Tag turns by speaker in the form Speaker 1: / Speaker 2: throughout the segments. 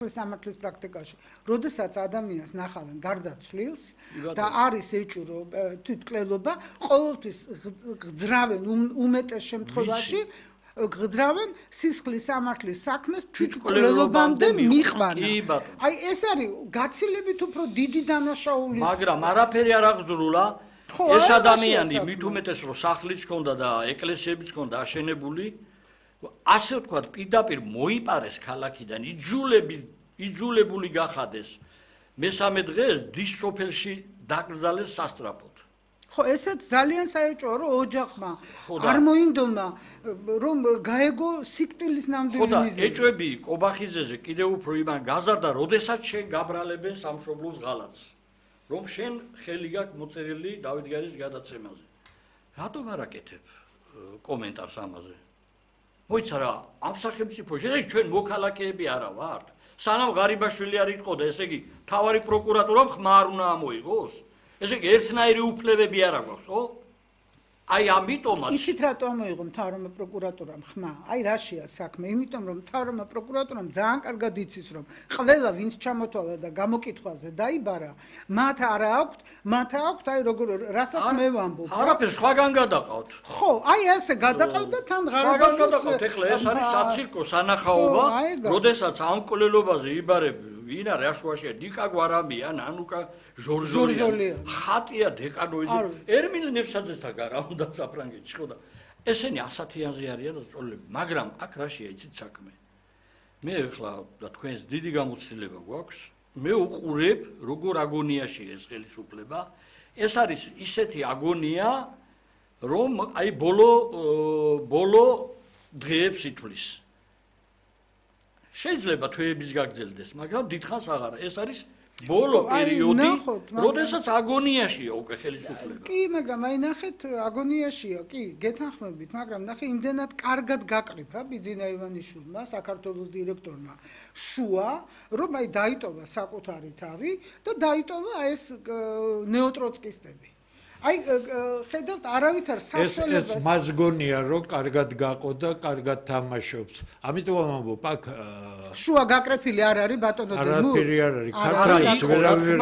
Speaker 1: სამართლის პრაქტიკაში, როდესაც ადამიანს ნახავენ გარდაცვლილს და არის ეჭვრო თვითმკვლელობა, ყოველთვის გძრავენ უმეტეს შემთხვევაში გძრავენ სისხლის სამართლის საქმეს თვითმკვლელობამდე მიყვანა. აი ეს არის გაცილებით უფრო დიდი დანაშაულის.
Speaker 2: მაგრამ არაფერი არ აღძრულა. ეს ადამიანი მით უმეტეს რომ სახლიც ჰქონდა და ეკლესიებიც ჰქონდა აშენებული, ასე ვთქვათ, პირდაპირ მოიპარეს ქალაქიდან, იძულებული გახადეს. მესამე დღეს დის სოფელში დაკრძალეს სასწრაფოდ.
Speaker 1: ხო, ესეც ძალიან საეჭვოა, რომ ოჯახმა არ მოინდომა, რომ გაეგო სიკვდილის ნამდვილი მიზეზი.
Speaker 2: ეჭვები კობახიძეზე კიდევ უფრო იმან გაზარდა, როდესაც შენ გაბრალებენ სამშობლოს ღალატს. რომ შენ ხელი გაქვს მოწერილი დავითგარის გადაცემაზე. რატომ არ აკეთებ კომენტარს ამაზე? მოიცა რა, ამ სახელმწიფოში ეს ჩვენ მოქალაქეები არა ვართ. სანამ ღარიბაშვილი არ იყო და ესე იგი თავარი პროკურატურამ ხმა არ უნდა ამოიღოს? ესე იგი ერთნაირი უფლებები არ აქვს, ხო? აი ამიტომაც
Speaker 1: იცით რატო ამოიღო მთავრობმა პროკურატურამ ხმა? აი რაშია საქმე? იმიტომ რომ მთავრობმა პროკურატურამ ძალიან კარგად იცის რომ ყველა ვინც ჩამოთვალა და გამოკითხვაზე დაიბარა, მათ აქვთ აი როგორ რასაც მე ვამბობ.
Speaker 2: არაფერს სხვაგან გადაყავთ.
Speaker 1: ხო, აი ასე გადაყავთ და თან
Speaker 2: სხვაგან გადაყავთ. ეხლა ეს არის საცირკო სანახაობა, როდესაც ამ კვლელობაზე იბარები ვინ არის აშუაშია ნიკა გვარამია, ნანუკა ჟორჟოლია, ხატია დეკანოიძე, ერმინე ნებსაძესთან რა უნდა საფრანგეთში ხო და ესენი 100-იანზე არიან წოლები, მაგრამ აქ რაშია იცით საქმე. მე ეხლა და თქვენს დიდი გამოცდილება გვაქვს, მე უყურებ როგორ აგონიაში ეს ხელისუფლება, ეს არის ისეთი აგონია, რომ აი ბოლო დღეებს ითვლის. შეიძლება თვეების გაგრძელდეს, მაგრამ დიდხანს აღარა. ეს არის ბოლო პერიოდი, როდესაც აგონიაშია უკვე ხელისუფლება.
Speaker 1: კი, მაგრამ აი ნახეთ, აგონიაშია, კი, გეთანხმებით, მაგრამ ნახე, იმდენად კარგად გაკრიფა ბიძინა ივანიშვილმა, საქართველოს დირექტორმა, შუა, რომ აი დაიტოვა საკუთარი თავი და დაიტოვა ეს ნეოტროცკისტები. აი ხედავთ არავითარ საშუალებას
Speaker 3: ეს მას გონია რომ კარგად გაყო და კარგად თამაშობს. ამიტომ ამბობ აქ
Speaker 1: შუა გაკრეფილი არ არის ბატონო დემუ.
Speaker 3: არაფერი არ არის. ქართლის ვერავინ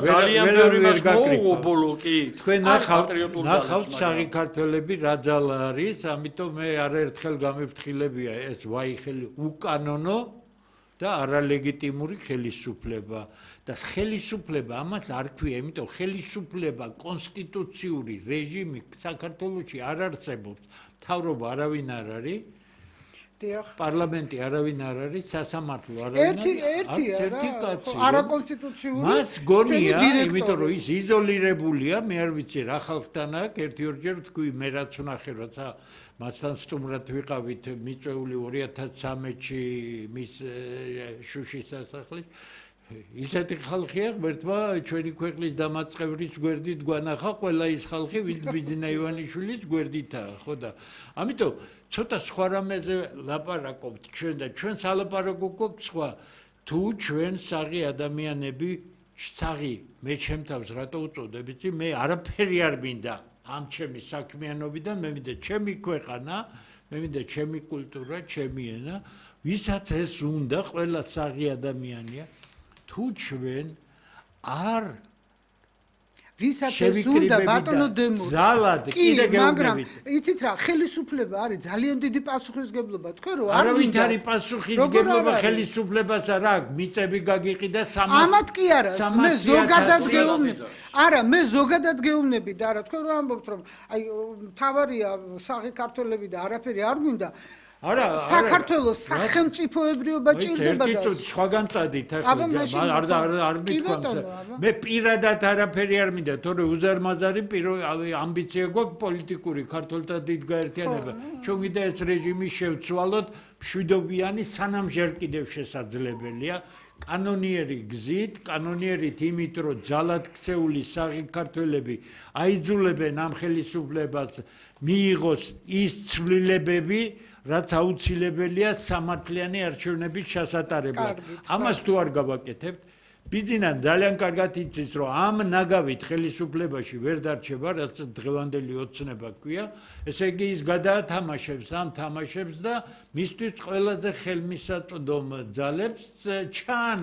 Speaker 3: თქვენ ნახავთ საღი ქართველები რა ძალა არის, ამიტომ მე არაერთხელ გამიფრთხილებია ეს ვაიხელი უკანონო და არალეგიტიმური ხელისუფლება და ხელისუფლება ამას არ ქვია, იმიტომ ხელისუფლება კონსტიტუციური რეჟიმი საქართველოში არ არსებობს. მთავრობა არავინ არ არის. პარლამენტი არავინ არ არის, სასამართლო არავინ არ არის. ერთი კაცი
Speaker 1: არაკონსტიტუციური.
Speaker 3: მას გონია, იმიტომ რომ ის იზოლირებულია, მე არ ვიცი რა ხალხთან აქვს, ერთი-ორჯერ თქვი მე რაც ვნახე, როცა მასთან სტუმრად ვიყავით მიწვეული 2013-ში მის შუშის სასახლეში. ისეთი ხალხია, ღმერთმა ჩვენი ქვეყნის დამაწყებლის გვერდით გვანახა ყველა ის ხალხი, ვინც ბიძინა ივანიშვილის გვერდითაა, ხო და ამიტომ ცოტა სხვა რამეზე ლაპარაკობთ ჩვენ და ჩვენ სალაპარაკო გვაქვს სხვა. თუ ჩვენ საღი ადამიანები, საღი მე ჩემთავს რატო უწოდებ, მე არაფერი არ მინდა ამ ჩემი საქმიანობიდან, მე მინდა ჩემი ქვეყანა, მე მინდა ჩემი კულტურა, ჩემი ენა, ვისაც ეს უნდა, ყველა საღი ადამიანია. თუ ჩვენ არ
Speaker 1: ვისაც ეს უნდა ბატონო დემო
Speaker 3: ზალად კიდე გეუბნებით.
Speaker 1: იცით რა, ხელისუფლება არის ძალიან დიდი პასუხისგებლობა. თქვენ რომ
Speaker 3: არავინ არის პასუხისგებლობა ხელისუფლებას არ აქვს, მიწები გაგიყიდა 300.
Speaker 1: ამათ კი არა, მე ზოგადად გეუბნები. არა, მე ზოგადად გეუბნები და არა, თქვენ რომ ამბობთ რომ აი თავარია საღი ქართველები და არაფერი არ გვინდა. არა, საქართველოს სახელმწიფოებრიობა ჭირდება და
Speaker 3: სხვაგან წადით ახლა არ მithქვამს. მე პირადად არაფერი არ მინდა, თორე უზარმაზარი ამბიცია გვაქვს პოლიტიკური ქართველთა დიდ გაერთიანება. ჩვენ ვიდა ეს რეჟიმი შევცვალოთ მშვიდობიანი სანამ ჯერ კიდევ შესაძლებელია. კანონიერი გზით, კანონიერით იმით, რომ ძალად ქცეული საღი ქართველები აიძულებენ ამ ხელისუფლებას მიიღოს ის ცვლილებები, რაც აუცილებელია სამართლიანი არჩევნების ჩასატარებლად. ამას თუ არ გავაკეთებთ, ბიძინა ძალიან კარგად იცის, რომ ამ ნაგავით ხელისუფლებაში ვერ დარჩება, რაც დღევანდელი ოცნება ქვია, ესე იგი ის გადაათამაშებს ამ თამაშებს და მისთვის ყველაზე ხელმისაწვდომ ძალებს ჩაანაცვლოს